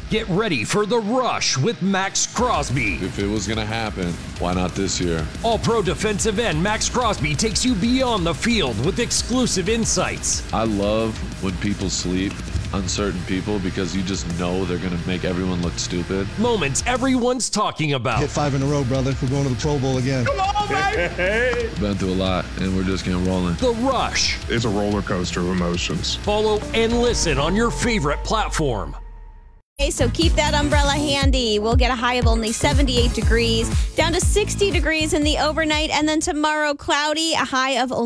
Get ready for The Rush with Max Crosby. If it was going to happen, why not this year? All-pro defensive end Max Crosby takes you beyond the field with exclusive insights. I love when people sleep, uncertain people, because you just know they're going to make everyone look stupid. Moments everyone's talking about. Hit 5 in a row, brother. We're going to the Pro Bowl again. Come on, baby! Been through a lot, and we're just getting rolling. The Rush. It's a roller coaster of emotions. Follow and listen on your favorite platform. Okay, so keep that umbrella handy. We'll get a high of only 78 degrees, down to 60 degrees in the overnight, and then tomorrow cloudy, a high of only